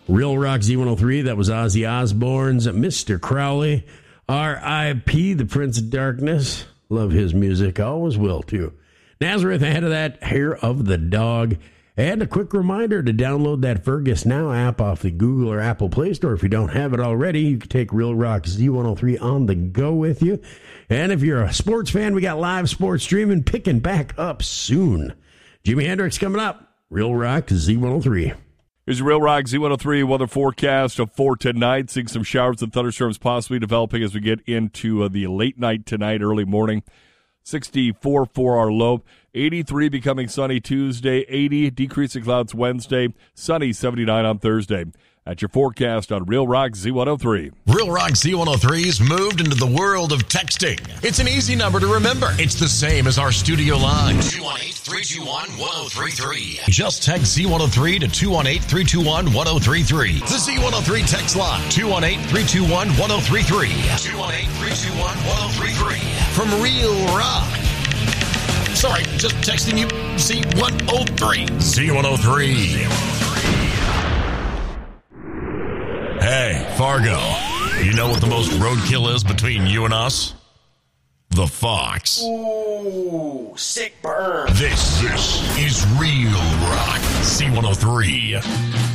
Real Rock Z103, that was Ozzy Osbourne's Mr. Crowley. R.I.P., the Prince of Darkness. Love his music, always will too. Nazareth ahead of that, Hair of the Dog. And a quick reminder to download that Fergus Now app off the Google or Apple Play Store. If you don't have it already, you can take Real Rock Z103 on the go with you. And if you're a sports fan, we got live sports streaming picking back up soon. Jimi Hendrix coming up. Real Rock Z103. Here's your Real Rock Z103 weather forecast for tonight. Seeing some showers and thunderstorms possibly developing as we get into the late night tonight, early morning. 64 for our low. 83 becoming sunny Tuesday. 80 decreasing clouds Wednesday. Sunny 79 on Thursday. That's your forecast on Real Rock Z103. Real Rock Z103's moved into the world of texting. It's an easy number to remember. It's the same as our studio line. 218-321-1033. Just text Z103 to 218-321-1033. The Z103 text line. 218-321-1033. 218-321-1033. From Real Rock. Sorry, just texting you Z103. Z103. Hey, Fargo, you know what the most roadkill is between you and us? The Fox. Ooh, sick burn. This is Real Rock Z103.